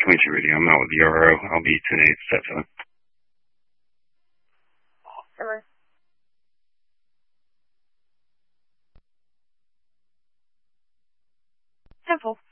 to meet you, Rudy. I'm out with the RO. I'll be 10-8, step 7. Hello. Simple.